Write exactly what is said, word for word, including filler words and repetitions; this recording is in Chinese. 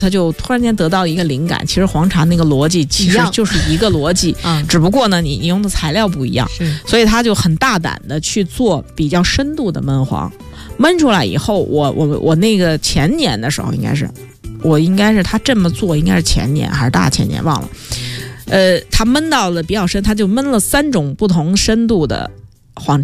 他就突然间得到一个灵感，其实黄茶那个逻辑其实就是一个逻辑，嗯，只不过呢你你用的材料不一样，所以他就很大胆的去做比较深度的焖黄。焖出来以后，我我我那个前年的时候应该是，我应该是他这么做应该是前年还是大前年忘了，呃，他焖到了比较深，他就焖了三种不同深度的黄茶。